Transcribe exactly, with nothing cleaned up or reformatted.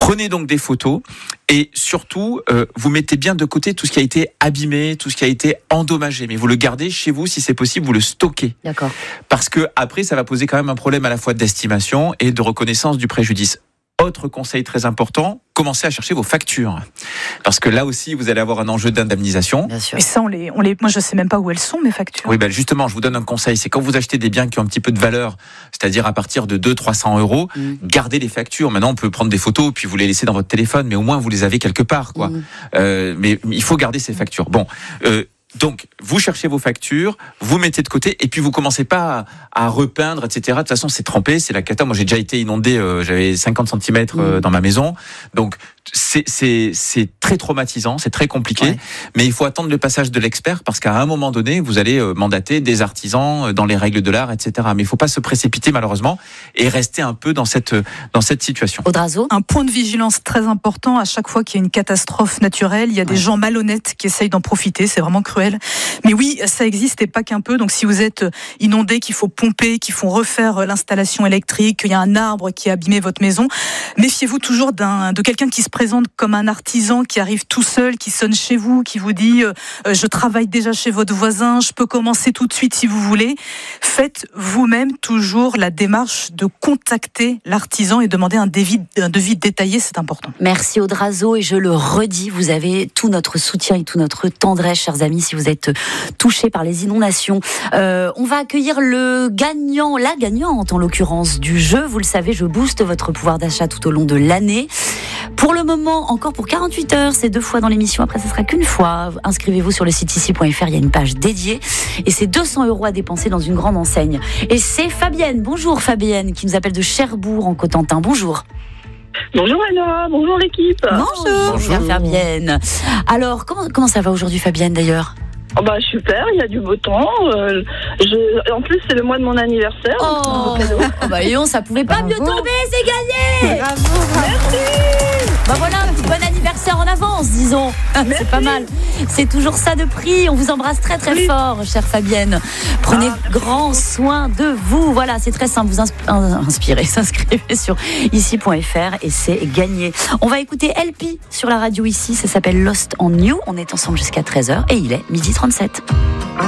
Prenez donc des photos et surtout, euh, vous mettez bien de côté tout ce qui a été abîmé, tout ce qui a été endommagé. Mais vous le gardez chez vous, si c'est possible, vous le stockez. D'accord. Parce que après, ça va poser quand même un problème à la fois d'estimation et de reconnaissance du préjudice. Autre conseil très important, commencez à chercher vos factures. Parce que là aussi, vous allez avoir un enjeu d'indemnisation. Bien sûr. Mais ça, on les, on les, moi, je sais même pas où elles sont, mes factures. Oui, ben justement, je vous donne un conseil. C'est quand vous achetez des biens qui ont un petit peu de valeur, c'est-à-dire à partir de deux cents à trois cents euros, mmh. gardez les factures. Maintenant, on peut prendre des photos puis vous les laisser dans votre téléphone, mais au moins, vous les avez quelque part, quoi. Mmh. Euh, mais il faut garder ces factures. Bon, euh, donc, vous cherchez vos factures, vous mettez de côté, et puis vous commencez pas à, à repeindre, et cetera. De toute façon, c'est trempé, c'est la cata. Moi, j'ai déjà été inondé, euh, j'avais cinquante centimètres euh, mmh. dans ma maison. Donc, c'est, c'est, c'est très traumatisant, c'est très compliqué. Ouais. Mais il faut attendre le passage de l'expert, parce qu'à un moment donné, vous allez euh, mandater des artisans euh, dans les règles de l'art, et cetera. Mais il faut pas se précipiter, malheureusement, et rester un peu dans cette, dans cette situation. Audrazo. Un point de vigilance très important, à chaque fois qu'il y a une catastrophe naturelle, il y a des ouais. gens malhonnêtes qui essayent d'en profiter, c'est vraiment cruel. Mais oui, ça existe et pas qu'un peu. Donc si vous êtes inondé, qu'il faut pomper, qu'il faut refaire l'installation électrique, qu'il y a un arbre qui a abîmé votre maison, méfiez-vous toujours d'un, de quelqu'un qui se présente comme un artisan, qui arrive tout seul, qui sonne chez vous, qui vous dit euh, « je travaille déjà chez votre voisin, je peux commencer tout de suite si vous voulez ». Faites vous-même toujours la démarche de contacter l'artisan et demander un devis, un devis détaillé, c'est important. Merci Audrazo, et je le redis, vous avez tout notre soutien et tout notre tendresse, chers amis, si vous êtes touchés par les inondations. Euh, on va accueillir le gagnant, la gagnante en l'occurrence du jeu. Vous le savez, je booste votre pouvoir d'achat tout au long de l'année. Pour le moment, encore pour quarante-huit heures, c'est deux fois dans l'émission. Après, ça sera qu'une fois. Inscrivez-vous sur le site ici point f r. Il y a une page dédiée. Et c'est deux cents euros à dépenser dans une grande enseigne. Et c'est Fabienne. Bonjour Fabienne, qui nous appelle de Cherbourg en Cotentin. Bonjour. Bonjour Anna, bonjour l'équipe. Bonjour. Bonjour Fabienne. Alors, comment, comment ça va aujourd'hui Fabienne d'ailleurs ? Oh bah super, il y a du beau temps. Euh, je, en plus, c'est le mois de mon anniversaire. Oh, oh bah et on, ça pouvait pas Bravo. mieux tomber, c'est gagné. Bravo, merci. Bah voilà, un petit bon anniversaire en avance, disons. Merci. C'est pas mal. C'est toujours ça de prix. On vous embrasse très très oui. fort, chère Fabienne. Prenez ah, grand soin de vous. Voilà, c'est très simple. Vous inspirez, s'inscrivez sur ici point f r et c'est gagné. On va écouter L P sur la radio ici. Ça s'appelle Lost on You. On est ensemble jusqu'à treize heures et il est midi trente-sept.